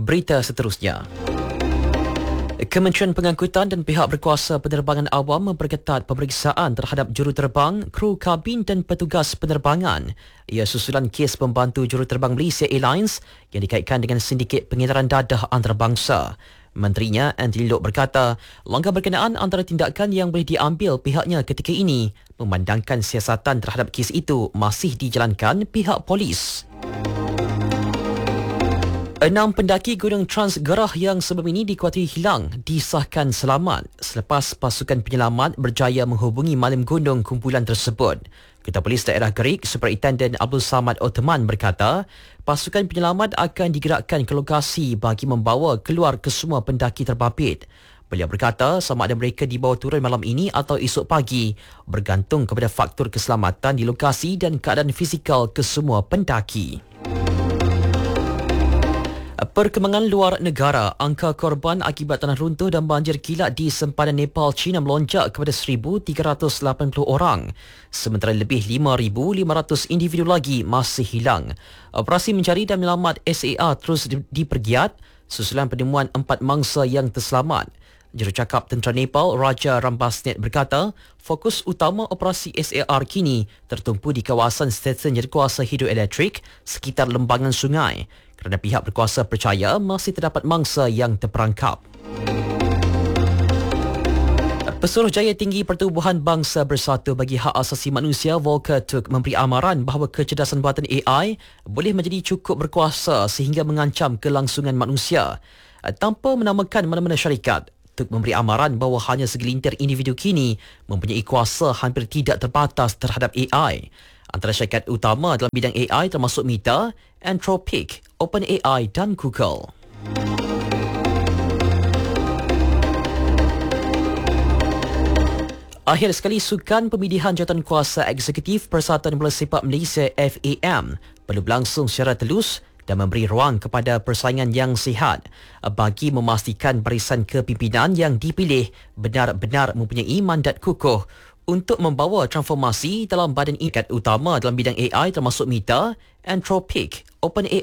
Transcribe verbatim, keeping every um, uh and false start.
berita seterusnya. Kementerian Pengangkutan dan pihak berkuasa penerbangan awam memperketat pemeriksaan terhadap juruterbang, kru kabin dan petugas penerbangan. Ia susulan kes pembantu juruterbang Malaysia Airlines yang dikaitkan dengan sindiket pengedaran dadah antarabangsa. Menterinya, Anthony Loke berkata, langkah berkenaan antara tindakan yang boleh diambil pihaknya ketika ini, memandangkan siasatan terhadap kes itu masih dijalankan pihak polis. Enam pendaki Gunung Transgerah yang sebelum ini dikuatiri hilang disahkan selamat selepas pasukan penyelamat berjaya menghubungi malim gunung kumpulan tersebut. Ketua Polis Daerah Gerik, Superintendent Abdul Samad Ottoman berkata, pasukan penyelamat akan digerakkan ke lokasi bagi membawa keluar kesemua pendaki terbabit. Beliau berkata sama ada mereka dibawa turun malam ini atau esok pagi bergantung kepada faktor keselamatan di lokasi dan keadaan fizikal kesemua pendaki. Perkembangan luar negara, angka korban akibat tanah runtuh dan banjir kilat di sempadan Nepal, China melonjak kepada seribu tiga ratus lapan puluh orang. Sementara lebih lima ribu lima ratus individu lagi masih hilang. Operasi mencari dan menyelamat S A R terus dipergiat susulan penemuan empat mangsa yang terselamat. Jurucakap Tentera Nepal, Raja Rambasnet berkata, fokus utama operasi S A R kini tertumpu di kawasan stesen jadukuasa hidroelektrik sekitar lembangan sungai kerana pihak berkuasa percaya masih terdapat mangsa yang terperangkap. Pesuruhjaya Tinggi Pertubuhan Bangsa Bersatu bagi Hak Asasi Manusia Volker Turk memberi amaran bahawa kecerdasan buatan A I boleh menjadi cukup berkuasa sehingga mengancam kelangsungan manusia. Tanpa menamakan mana-mana syarikat, Turk memberi amaran bahawa hanya segelintir individu kini mempunyai kuasa hampir tidak terbatas terhadap A I. Antara syarikat utama dalam bidang A I termasuk Meta, Anthropic, OpenAI dan Google. Akhir sekali, Sukan Pemilihan Jawatankuasa Eksekutif Persatuan Bola Sepak Malaysia F A M perlu berlangsung secara telus dan memberi ruang kepada persaingan yang sihat bagi memastikan barisan kepimpinan yang dipilih benar-benar mempunyai mandat kukuh untuk membawa transformasi dalam badan ikat utama dalam bidang A I termasuk Meta, Anthropic, OpenAI